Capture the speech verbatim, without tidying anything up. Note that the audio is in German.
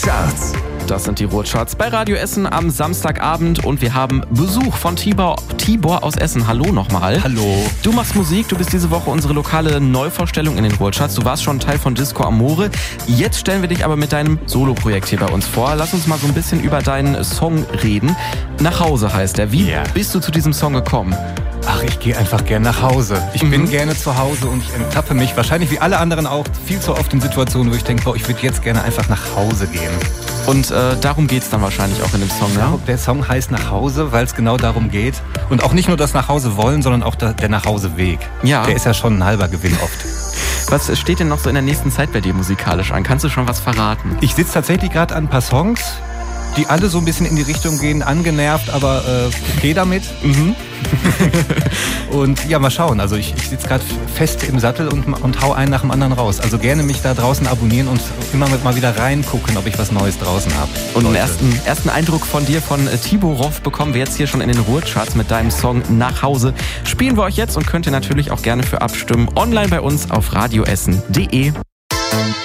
Charts. Das sind die Ruhrcharts bei Radio Essen am Samstagabend und wir haben Besuch von Tibor, Tibor aus Essen. Hallo nochmal. Hallo. Du machst Musik, du bist diese Woche unsere lokale Neuvorstellung in den Ruhrcharts. Du warst schon Teil von Disco Amore. Jetzt stellen wir dich aber mit deinem Soloprojekt hier bei uns vor. Lass uns mal so ein bisschen über deinen Song reden. Nach Hause heißt er. Wie Ja. bist du zu diesem Song gekommen? Ach, ich gehe einfach gern nach Hause. Ich Mhm. bin gerne zu Hause und ich enttappe mich, wahrscheinlich wie alle anderen auch, viel zu oft in Situationen, wo ich denke, boah, ich würde jetzt gerne einfach nach Hause gehen. Und äh, darum geht's dann wahrscheinlich auch in dem Song, Ja, ne? der Song heißt Nach Hause, weil es genau darum geht. Und auch nicht nur das nach Hause wollen, sondern auch der, der Nachhauseweg. Ja. Der ist ja schon ein halber Gewinn oft. Was steht denn noch so in der nächsten Zeit bei dir musikalisch an? Kannst du schon was verraten? Ich sitze tatsächlich gerade an ein paar Songs, die alle so ein bisschen in die Richtung gehen, angenervt, aber äh, okay damit. Mhm. Und ja, mal schauen. Also ich, ich sitze gerade fest im Sattel und, und hau einen nach dem anderen raus. Also gerne mich da draußen abonnieren und immer mal wieder reingucken, ob ich was Neues draußen habe. Und einen ersten, ersten Eindruck von dir, von äh, Tibor Roff, bekommen wir jetzt hier schon in den Ruhrcharts mit deinem Song Nach Hause. Spielen wir euch jetzt und könnt ihr natürlich auch gerne für abstimmen. Online bei uns auf radioessen punkt de.